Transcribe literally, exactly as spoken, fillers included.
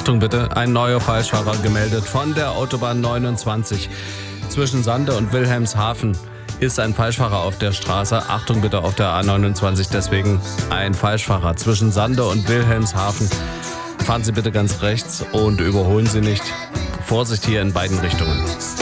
Achtung bitte, ein neuer Falschfahrer gemeldet von der Autobahn neunundzwanzig. Zwischen Sande und Wilhelmshaven ist ein Falschfahrer auf der Straße. Achtung bitte auf der A neunundzwanzig, deswegen ein Falschfahrer zwischen Sande und Wilhelmshaven. Fahren Sie bitte ganz rechts und überholen Sie nicht. Vorsicht hier in beiden Richtungen.